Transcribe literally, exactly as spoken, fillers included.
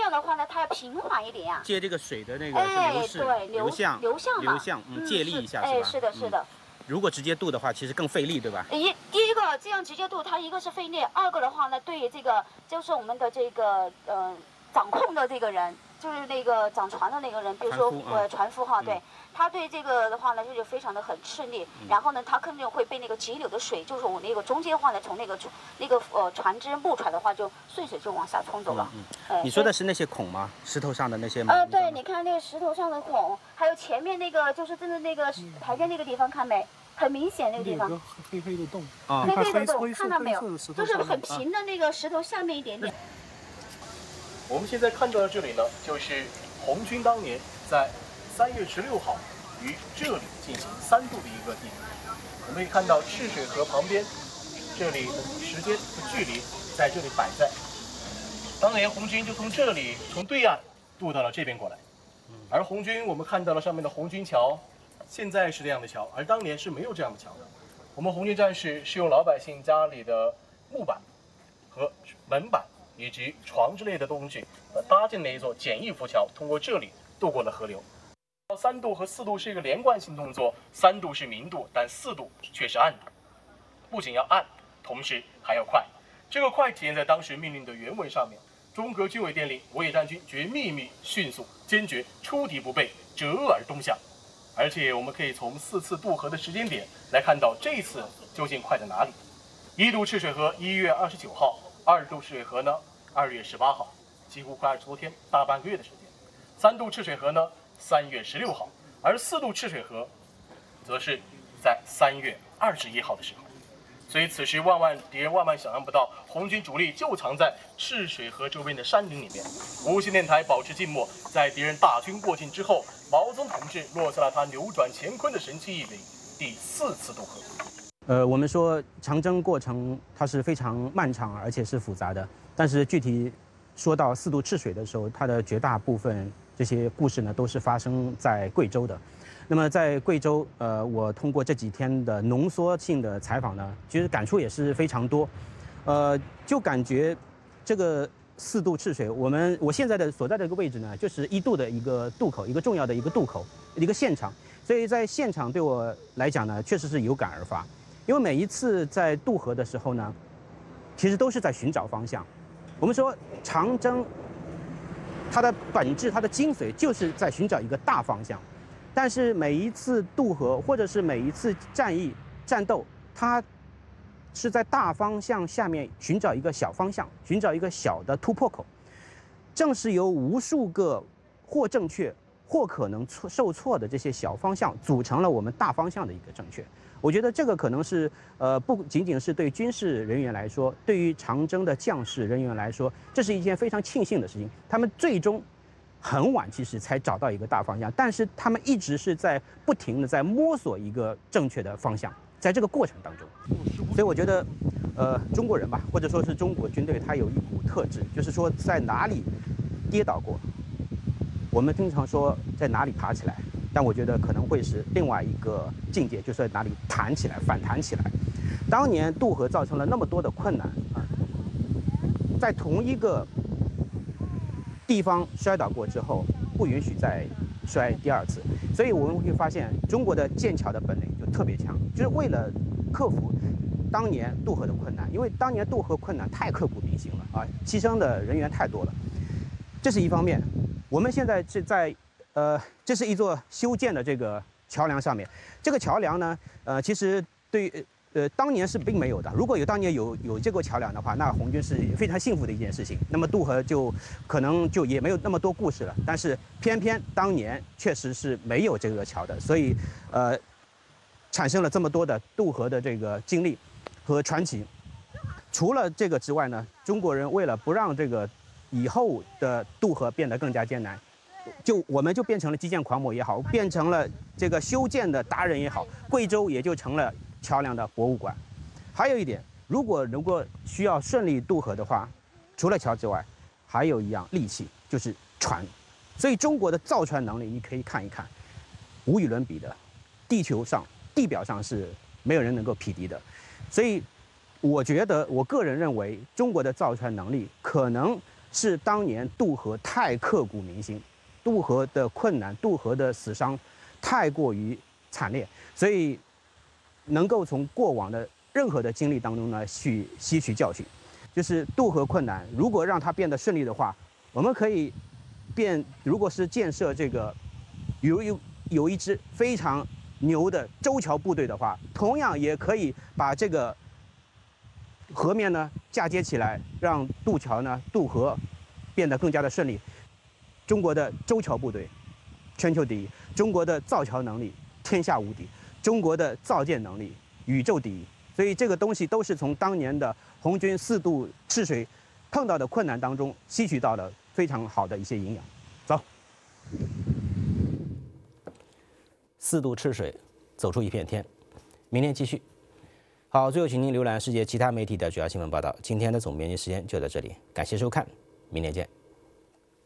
样的话呢，它要平缓一点呀、啊。 借这个水的那个哎， 流势、 对， 流向、 流向嘛， 流向，嗯，借力一下是是吧？ 哎，是的，是的。 嗯、如果直接渡的话，其实更费力，对吧？ 一第一个这样直接渡，它一个是费力，二个的话呢，对于这个就是我们的这个呃掌控的这个人，就是那个掌船的那个人，比如说船夫呃船夫哈， 嗯、 对。他对这个的话呢，就是非常的很吃力， 嗯、 然后呢，他肯定会被那个急流的水，就是我那个中间的话呢，从那个那个呃船只木船的话，就顺水就往下冲走了。 嗯嗯呃、 你说的是那些孔吗？石头上的那些吗？ 呃，对，你看那个石头上的孔，还有前面那个就是真的那个台阶那个地方，看没？很明显那个地方。 黑黑的洞。 啊， 黑黑的洞，看到没有？就是很平的那个石头下面一点点。 我们现在看到的这里呢，就是红军当年在三月十六号于这里进行三渡的一个地点。我们可以看到赤水河旁边，这里的时间和距离在这里摆在。当年红军就从这里从对岸渡到了这边过来，而红军我们看到了上面的红军桥，现在是这样的桥，而当年是没有这样的桥的。我们红军战士是用老百姓家里的木板和门板以及床之类的东西搭建了一座简易浮桥，通过这里渡过了河流。三渡和四渡是一个连贯性动作，三渡是明渡，但四渡却是暗渡。不仅要暗，同时还要快。这个快体现在当时命令的原文上面。中革军委电令，我野战军决秘密、迅速、坚决，出敌不备，折而东向。而且我们可以从四次渡河的时间点来看到，这次究竟快在哪里。一渡赤水河一月二十九号，二渡赤水河呢二月十八号，几乎快二十多天，大半个月的时间。三渡赤水河呢三月十六号，而四渡赤水河则是在三月二十一号的时候。所以此时万万敌人万万想象不到，红军主力就藏在赤水河周边的山林里面。无线电台保持静默，在敌人大军过境之后，毛泽东同志落下了他扭转乾坤的神奇一笔——第四次渡河。 呃，我们说长征过程它是非常漫长而且是复杂的，但是具体说到四渡赤水的时候，它的绝大部分这些故事呢都是发生在贵州的。那么在贵州，呃，我通过这几天的浓缩性的采访呢，其实感触也是非常多，呃，就感觉这个四渡赤水，我们我现在的所在的一个位置呢，就是一渡的一个渡口，一个重要的一个渡口，一个现场。所以在现场对我来讲呢，确实是有感而发，因为每一次在渡河的时候呢，其实都是在寻找方向。我们说长征，它的本质、它的精髓就是在寻找一个大方向。但是每一次渡河，或者是每一次战役、战斗，它是在大方向下面寻找一个小方向，寻找一个小的突破口。正是由无数个或正确、或可能错受挫的这些小方向，组成了我们大方向的一个正确。我觉得这个可能是呃，不仅仅是对军事人员来说，对于长征的将士人员来说，这是一件非常庆幸的事情。他们最终很晚其实才找到一个大方向，但是他们一直是在不停的在摸索一个正确的方向，在这个过程当中，所以我觉得，呃，中国人吧，或者说是中国军队，它有一股特质，就是说在哪里跌倒过，我们经常说在哪里爬起来，但我觉得可能会是另外一个境界，就是在哪里弹起来、反弹起来。当年渡河造成了那么多的困难啊，在同一个地方摔倒过之后，不允许再摔第二次。所以我们会发现，中国的建桥的本领就特别强，就是为了克服当年渡河的困难，因为当年渡河困难太刻骨铭心了啊，牺牲的人员太多了。这是一方面。我们现在是在，呃，这是一座修建的这个桥梁上面。这个桥梁呢，呃，其实对。呃，当年是并没有的。如果有当年有有这个桥梁的话，那红军是非常幸福的一件事情。那么渡河就可能就也没有那么多故事了。但是偏偏当年确实是没有这个桥的，所以呃，产生了这么多的渡河的这个经历和传奇。除了这个之外呢，中国人为了不让这个以后的渡河变得更加艰难，就我们就变成了基建狂魔也好，变成了这个修建的达人也好，贵州也就成了桥梁的博物馆。还有一点，如果如果需要顺利渡河的话，除了桥之外，还有一样利器，就是船。所以中国的造船能力，你可以看一看，无与伦比的，地球上地表上是没有人能够匹敌的。所以我觉得，我个人认为，中国的造船能力可能是当年渡河太刻骨铭心，渡河的困难、渡河的死伤太过于惨烈，所以能够从过往的任何的经历当中呢去吸取教训。就是渡河困难，如果让它变得顺利的话，我们可以变，如果是建设这个有有有一支非常牛的舟桥部队的话，同样也可以把这个河面呢嫁接起来，让渡桥呢渡河变得更加的顺利。中国的舟桥部队全球第一，中国的造桥能力天下无敌，中国的造舰能力宇宙第一。所以这个东西都是从当年的红军四渡赤水碰到的困难当中吸取到了非常好的一些营养。走，四渡赤水，走出一片天。明天继续。好，最后请您浏览世界其他媒体的主要新闻报道。今天的总编辑时间就到这里，感谢收看，明天见。